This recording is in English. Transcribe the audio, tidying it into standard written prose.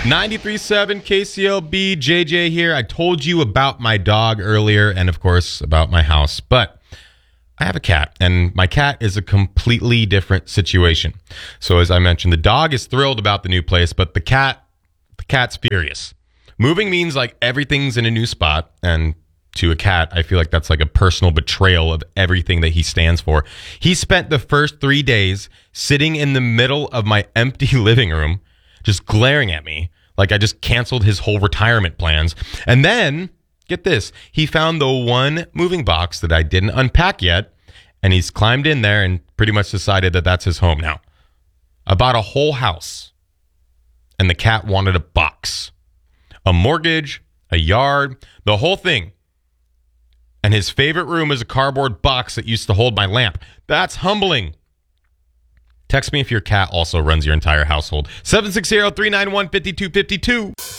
93.7 KCLB, JJ here. I told you about my dog earlier and, of course, about my house. But I have a cat, and my cat is a completely different situation. So as I mentioned, the dog is thrilled about the new place, but the cat's furious. Moving means like everything's in a new spot, and to a cat, I feel like that's like a personal betrayal of everything that he stands for. He spent the first 3 days sitting in the middle of my empty living room, just glaring at me like I just canceled his whole retirement plans. And then, get this, he found the one moving box that I didn't unpack yet, and he's climbed in there and pretty much decided that that's his home now. I bought a whole house, and the cat wanted a box. A mortgage, a yard, the whole thing. And his favorite room is a cardboard box that used to hold my lamp. That's humbling. Text me if your cat also runs your entire household. 760-391-5252.